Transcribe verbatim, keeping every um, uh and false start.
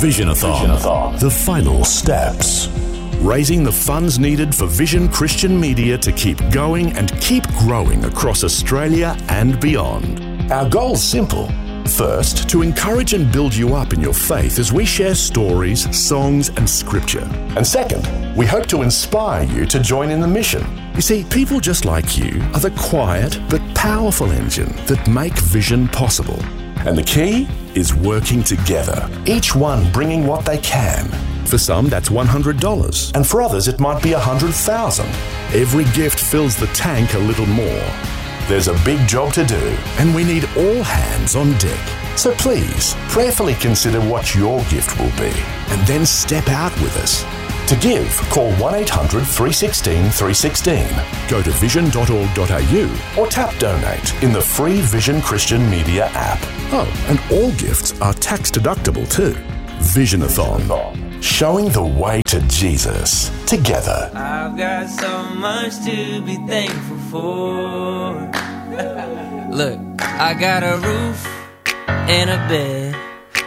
Visionathon, Visionathon, the final steps. Raising the funds needed for Vision Christian Media to keep going and keep growing across Australia and beyond. Our goal's simple. First, to encourage and build you up in your faith as we share stories, songs, and scripture. And second, we hope to inspire you to join in the mission. You see, people just like you are the quiet but powerful engine that make Vision possible. And the key is working together, each one bringing what they can. For some, that's one hundred dollars, and for others, it might be one hundred thousand dollars. Every gift fills the tank a little more. There's a big job to do, and we need all hands on deck. So please, prayerfully consider what your gift will be, and then step out with us. To give, call one eight hundred three one six three one six, go to vision dot org dot a u, or tap Donate in the free Vision Christian Media app. Oh, and all gifts are tax deductible too. Visionathon, showing the way to Jesus together. I've got so much to be thankful for. Look, I got a roof and a bed.